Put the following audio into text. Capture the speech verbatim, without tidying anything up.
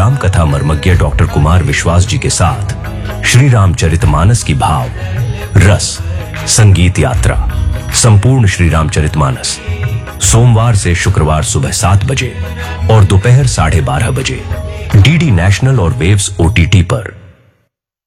राम कथा मर्मज्ञ डॉक्टर कुमार विश्वास जी के साथ श्री रामचरितमानस की भाव रस संगीत यात्रा संपूर्ण श्री रामचरितमानस सोमवार से शुक्रवार सुबह सात बजे और दोपहर साढ़े बारह बजे डीडी नेशनल और वेव्स ओटीटी पर।